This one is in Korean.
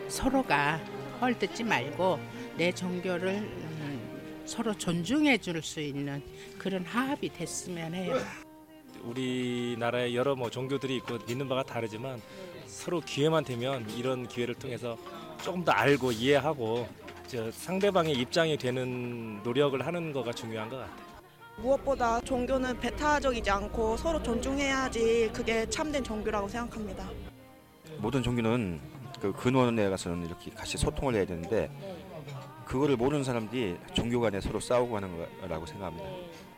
서로가 헐뜯지 말고 내 종교를 서로 존중해 줄 수 있는 그런 화합이 됐으면 해요. 우리나라에 여러 종교들이 있고 믿는 바가 다르지만 서로 기회만 되면 이런 기회를 통해서 조금 더 알고 이해하고 상대방의 입장이 되는 노력을 하는 거가 중요한 것 같아요. 무엇보다 종교는 배타적이지 않고 서로 존중해야지 그게 참된 종교라고 생각합니다. 모든 종교는 그 근원에 가서는 이렇게 같이 소통을 해야 되는데 그거를 모르는 사람들이 종교 간에 서로 싸우고 하는 거라고 생각합니다.